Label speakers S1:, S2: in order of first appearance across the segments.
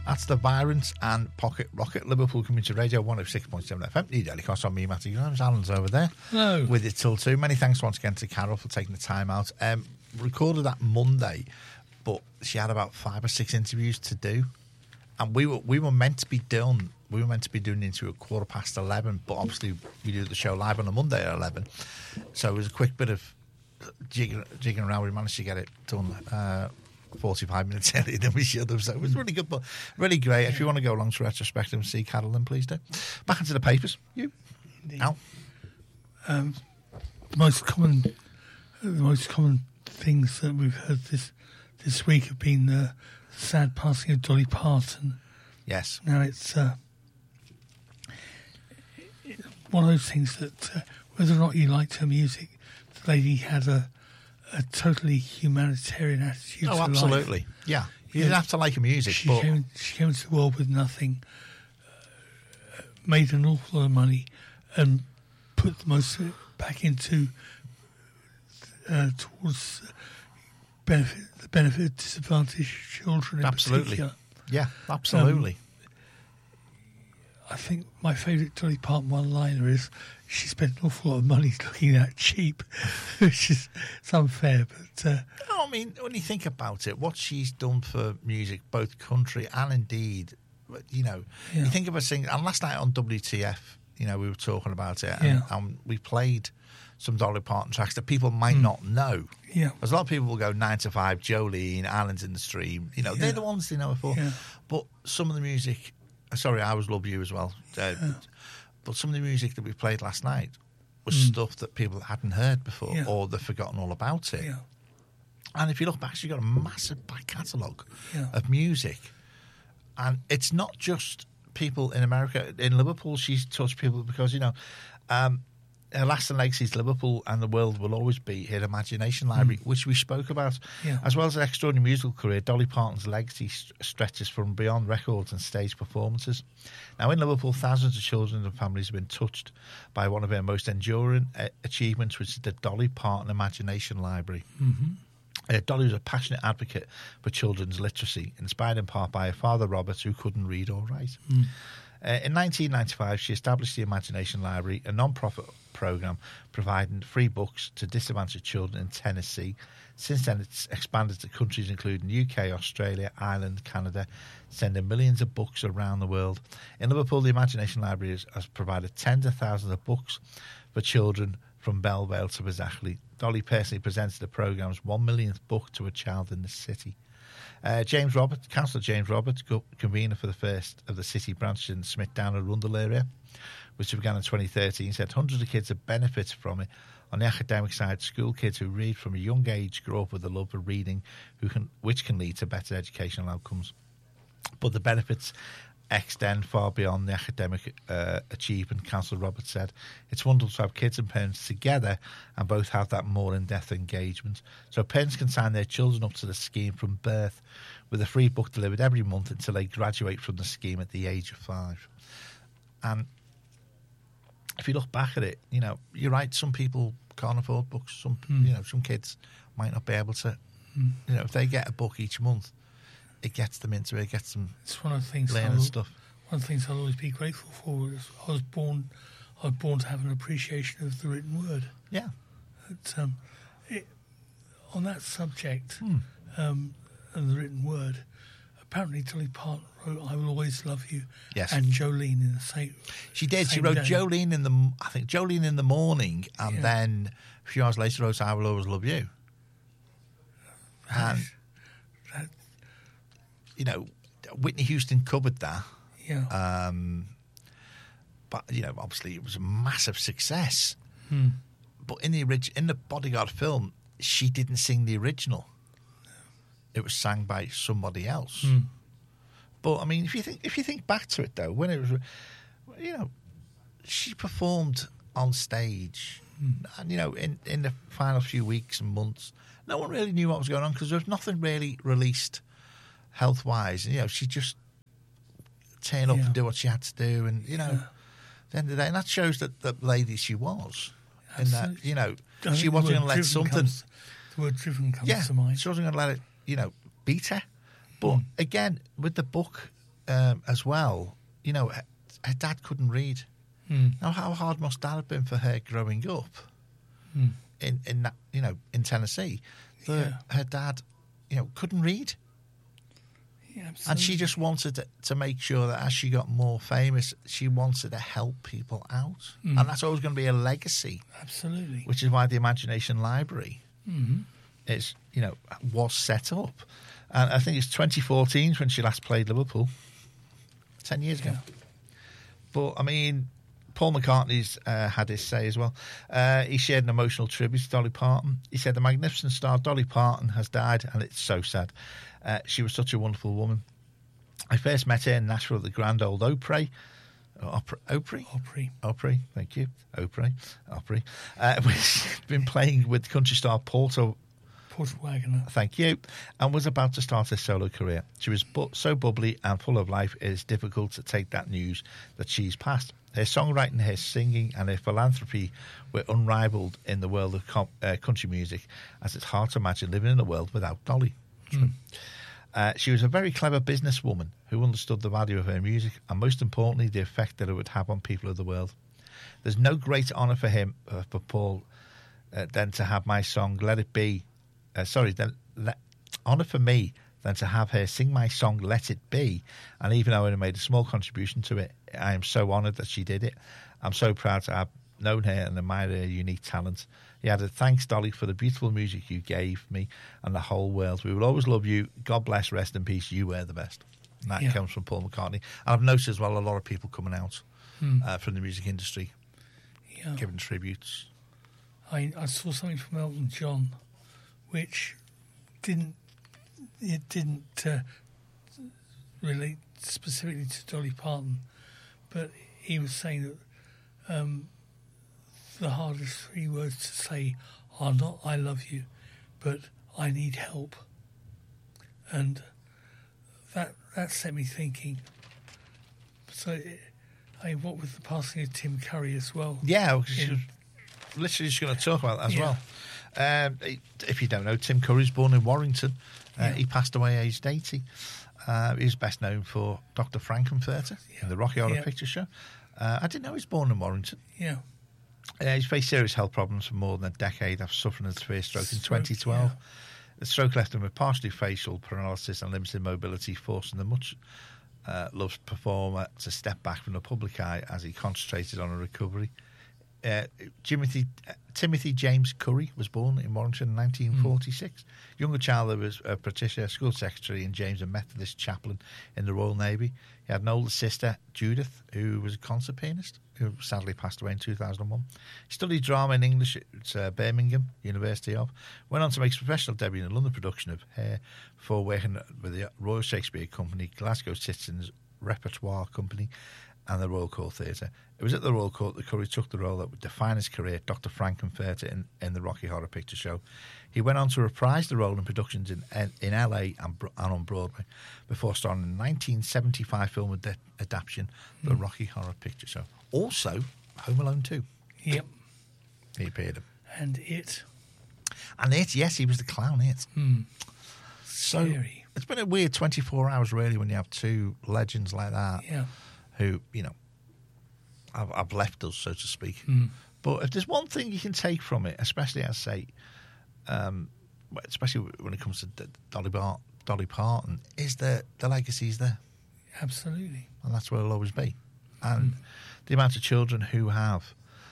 S1: That's the Virons and Pocket Rocket, Liverpool Community Radio 106.7 FM. New Daily Cost on me, Matty Grimes. Alan's over there.
S2: Hello.
S1: With it till 2. Many thanks once again to Carol for taking the time out. Recorded that Monday, but she had about 5 or 6 interviews to do. And we were meant to be done. We were meant to be doing it into 11:15, but obviously we do the show live on a Monday at 11. So it was a quick bit of jigging around. We managed to get it done 45 minutes earlier than we should have. So it was really good, but really great. If you want to go along to retrospective and see Carol, then please do. Back into the papers. You, Al.
S2: The most common things that we've heard this week have been the sad passing of Dolly Parton.
S1: Yes.
S2: Now it's one of those things that whether or not you liked her music, the lady had a totally humanitarian attitude to life.
S1: Absolutely. Yeah. You didn't have to like her music.
S2: She came into the world with nothing, made an awful lot of money, and put the most of it back into towards the benefit of disadvantaged children in particular.
S1: Yeah, absolutely.
S2: I think my favourite Dolly Parton one-liner is she spent an awful lot of money looking that cheap, which is it's unfair. But
S1: no, I mean, when you think about it, what she's done for music, both country and indeed, you know, you think of her singing. And last night on WTF, you know, we were talking about it, and we played some Dolly Parton tracks that people might not know.
S2: Yeah,
S1: because a lot of people will go 9 to 5, Jolene, Islands in the Stream. You know, they're the ones they know her for. Yeah. But some of the music. Sorry, I always love you as well. But some of the music that we played last night was stuff that people hadn't heard before or they've forgotten all about it. Yeah. And if you look back, she's got a massive back catalogue of music. And it's not just people in America. In Liverpool, she's touched people because, you know, her lasting legacy is Liverpool and the world will always be her imagination library, which we spoke about. Yeah. As well as an extraordinary musical career, Dolly Parton's legacy stretches from beyond records and stage performances. Now, in Liverpool, thousands of children and families have been touched by one of her most enduring achievements, which is the Dolly Parton Imagination Library. Mm-hmm. Dolly was a passionate advocate for children's literacy, inspired in part by her father, Robert, who couldn't read or write. In 1995, she established the Imagination Library, a non-profit programme providing free books to disadvantaged children in Tennessee. Since then, it's expanded to countries including UK, Australia, Ireland, Canada, sending millions of books around the world. In Liverpool, the Imagination Library has provided tens of thousands of books for children from Belle Vale to Bizzachley. Dolly personally presented the programme's 1 millionth book to a child in the city. Councillor James Roberts, convener for the first of the city branches in Smithdown and Rundle area, which began in 2013, said hundreds of kids have benefited from it. On the academic side, school kids who read from a young age grow up with a love of reading, which can lead to better educational outcomes. But the benefits extend far beyond the academic achievement, Councillor Roberts said. It's wonderful to have kids and parents together and both have that more in-depth engagement. So parents can sign their children up to the scheme from birth with a free book delivered every month until they graduate from the scheme at the age of 5. And if you look back at it, you know, you're right, some people can't afford books. Some kids might not be able to, you know, if they get a book each month, it gets them into it, gets them
S2: it's one of the things
S1: learning stuff.
S2: One of the things I'll always be grateful for is I was born to have an appreciation of the written word.
S1: Yeah.
S2: On that subject, and the written word, apparently Dolly Parton wrote "I Will Always Love You" and Jolene in the same.
S1: She did. She wrote Jolene Jolene in the morning, and then a few hours later wrote "I Will Always Love You." And you know, Whitney Houston covered that.
S2: Yeah.
S1: But you know, obviously, it was a massive success. But in the Bodyguard film, she didn't sing the original. It was sang by somebody else. But I mean, if you think back to it though, when it was, you know, she performed on stage, and you know, in the final few weeks and months, no one really knew what was going on because there was nothing really released health-wise. You know, she just turned up and do what she had to do, and you know, at the end of the day, and that shows that the lady she was. In that, you know, she wasn't going to let something.
S2: The word "driven" comes to mind.
S1: She wasn't going to let it, you know, beat her. But again, with the book, as well, you know, her dad couldn't read. Now, how hard must that have been for her growing up in that, you know, in Tennessee? Her dad, you know, couldn't read.
S2: Yeah, absolutely.
S1: And she just wanted to make sure that as she got more famous, she wanted to help people out. And that's always going to be a legacy.
S2: Absolutely.
S1: Which is why the Imagination Library is, you know, was set up. And I think it's 2014 when she last played Liverpool. 10 years ago. But, I mean, Paul McCartney's had his say as well. He shared an emotional tribute to Dolly Parton. He said, "The magnificent star Dolly Parton has died, and it's so sad. She was such a wonderful woman. I first met her in Nashville at the Grand Ole Opry. Opry, thank you. Opry. We've been playing with country star Porter
S2: Wagoner.
S1: Thank you. And was about to start her solo career. She was so bubbly and full of life, it is difficult to take that news that she's passed. Her songwriting, her singing, and her philanthropy were unrivaled in the world of country music, as it's hard to imagine living in a world without Dolly." She was a very clever businesswoman who understood the value of her music and, most importantly, the effect that it would have on people of the world. There's no greater honour for him, for Paul, than to have my song "Let It Be." Honour for me than to have her sing my song "Let It Be." And even though I only made a small contribution to it, I am so honoured that she did it. I'm so proud to have known her and admired her unique talent. He added, "Thanks, Dolly, for the beautiful music you gave me and the whole world. We will always love you. God bless, rest in peace. You were the best." And that comes from Paul McCartney. And I've noticed as well a lot of people coming out from the music industry, giving tributes.
S2: I saw something from Elton John, which didn't relate specifically to Dolly Parton, but he was saying that the hardest 3 words to say are not "I love you," but "I need help," and that set me thinking. So, what with the passing of Tim Curry as well?
S1: Yeah, literally just going to talk about that as well. If you don't know, Tim Curry's born in Warrington. He passed away aged 80. He's best known for Dr. Frankenfurter in the Rocky Horror Picture Show. I didn't know he was born in Warrington.
S2: Yeah.
S1: He's faced serious health problems for more than a decade after suffering a severe stroke in 2012. The stroke left him with partially facial paralysis and limited mobility, forcing the much loved performer to step back from the public eye as he concentrated on a recovery. Timothy James Curry was born in Warrington in 1946. Younger child of Patricia, school secretary, and James, a Methodist chaplain in the Royal Navy. He had an older sister, Judith, who was a concert pianist, who sadly passed away in 2001. He studied drama and English at Birmingham University of. Went on to make his professional debut in a London production of Hair before working with the Royal Shakespeare Company, Glasgow Citizens Repertoire Company, and the Royal Court Theatre. It was at the Royal Court that Curry took the role that would define his career, Dr. Frankenfurter, in the Rocky Horror Picture Show. He went on to reprise the role in productions in LA and on Broadway before starring in the 1975 film adaptation, The Rocky Horror Picture Show. Also, Home Alone 2.
S2: Yep.
S1: He appeared in.
S2: And It.
S1: And It, yes, he was the clown, It. So
S2: Scary.
S1: it's been a weird 24 hours, really, when you have two legends like that.
S2: Yeah.
S1: Who, you know, have left us, so to speak. But if there's one thing you can take from it, especially, I say, especially when it comes to Dolly Parton, is that the legacy's there.
S2: Absolutely.
S1: And that's where it'll always be. And the amount of children who have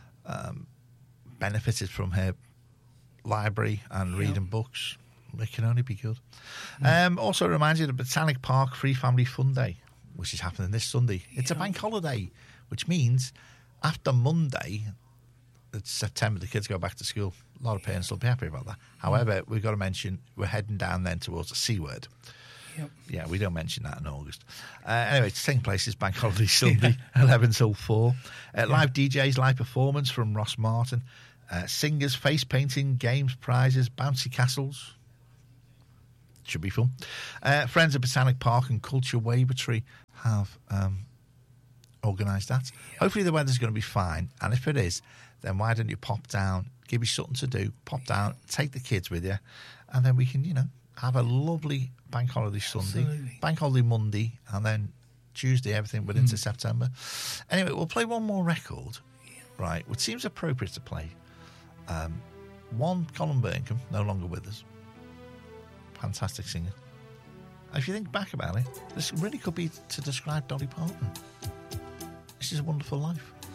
S1: benefited from her library and reading books, it can only be good. Also, it reminds you of the Botanic Park Free Family Fun Day, which is happening this Sunday. It's a bank holiday, which means after Monday, it's September, the kids go back to school. A lot of parents will be happy about that. However, we've got to mention we're heading down then towards the C word.
S2: Yep.
S1: Yeah, we don't mention that in August. Anyway, it's the same place as Bank Holiday Sunday, 11 till 4. Live DJs, live performance from Ross Martin. Singers, face painting, games, prizes, bouncy castles. Should be fun. Friends of Botanic Park and Culture Wavertree have organised that. Hopefully the weather's going to be fine, and if it is, then why don't you pop down, give you something to do, pop down, take the kids with you, and then we can, have a lovely Bank Holiday Sunday,
S2: Absolutely.
S1: Bank Holiday Monday, and then Tuesday, everything went into September. Anyway, we'll play one more record, right, which seems appropriate to play. One, Colin Burnham, no longer with us. Fantastic singer. If you think back about it, this really could be to describe Dolly Parton. This is a wonderful life.